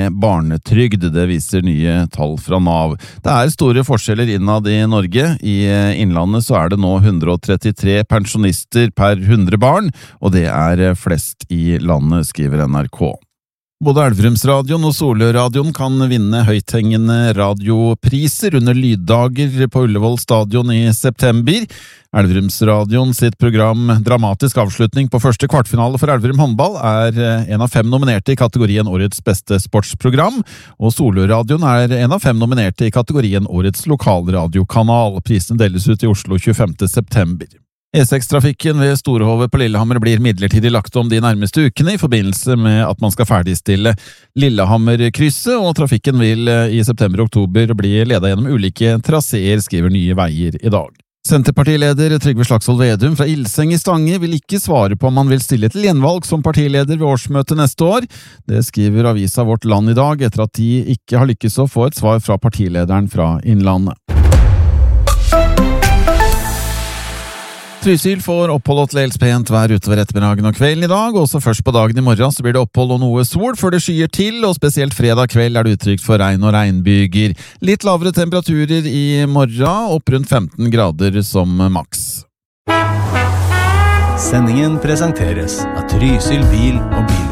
med barnetrygd, det viser nye tall fra NAV. Det store forskjeller innad i Norge. I innlandet så det nå 133 pensjonister per 100 barn, og det flest i landet, skriver NRK. Både Elverumsradioen og Solørradioen kan vinne høythengende radiopriser under lyddager på Ullevål stadion i september. Elverumsradioen sitt program Dramatisk avslutning på første kvartfinale for Elverum håndball en av 5 nominerte i kategorien Årets beste sportsprogram, og Solørradioen en av 5 nominerte i kategorien Årets lokalradiokanal. Prisen deles ut i Oslo 25. september. E6-trafikken ved Storehove på Lillehammer blir midlertidig lagt om de nærmeste ukene i forbindelse med at man skal ferdigstille Lillehammer-krysset, og trafikken vil i september-oktober bli ledet gjennom ulike traseer, skriver Nye Veier i dag. Senterpartileder Trygve Slagsvold Vedum fra Ilseng i Stange vil ikke svare på om han vil stille til gjenvalg som partileder ved årsmøtet neste år. Det skriver avisa Vårt Land i dag, etter at de ikke har lykkes å få et svar fra partilederen fra Innlandet. Trysil får opphold og til dels pent vær utover ettermiddagen og kvelden i dag. Også først på dagen i morgen så blir det opphold og noe sol før det skyer til, og spesielt fredag kveld det utrygt for regn og regnbyger. Litt lavere temperaturer i morgen, opp rundt 15 grader som maks. Sendingen presenteres av Trysil bil og bil.